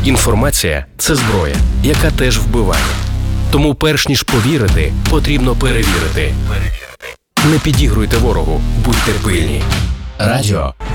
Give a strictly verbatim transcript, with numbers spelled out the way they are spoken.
Інформація – це зброя, яка теж вбиває. Тому перш ніж повірити, потрібно перевірити. Не підігруйте ворогу, будьте пильні. Радіо